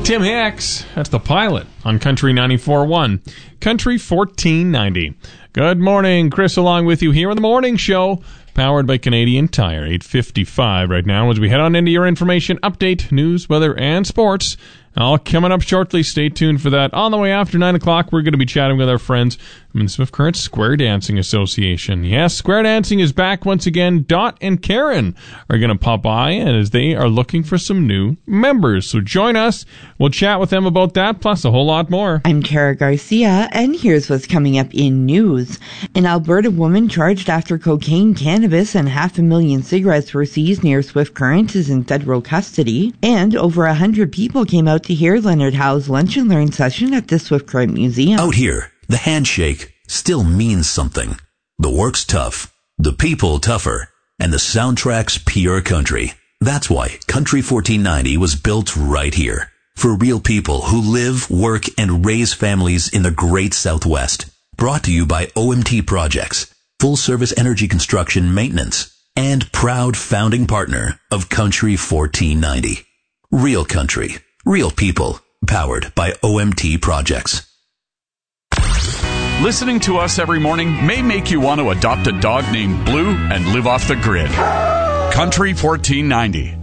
Tim Hicks, that's The Pilot on Country 94.1, Country 1490. Good morning, Chris along with you here on the morning show, powered by Canadian Tire, 8:55 right now as we head on into your information update, news, weather, and sports. All coming up shortly. Stay tuned for that. On the way after 9 o'clock, we're going to be chatting with our friends from the Swift Current Square Dancing Association. Yes, Square Dancing is back once again. Dot and Karen are going to pop by, and as they are looking for some new members. So join us. We'll chat with them about that, plus a whole lot more. I'm Tara Garcia, and here's what's coming up in news. An Alberta woman charged after cocaine, cannabis, and 500,000 cigarettes were seized near Swift Current is in federal custody. And over 100 people came out to hear Leonard Howe's Lunch and Learn session at the Swift Current Museum. Out here, the handshake still means something. The work's tough, the people tougher, and the soundtrack's pure country. That's why Country 1490 was built right here. For real people who live, work, and raise families in the great Southwest. Brought to you by OMT Projects, full-service energy construction maintenance, and proud founding partner of Country 1490. Real country, real people, powered by OMT Projects. Listening to us every morning may make you want to adopt a dog named Blue and live off the grid. Country 1490.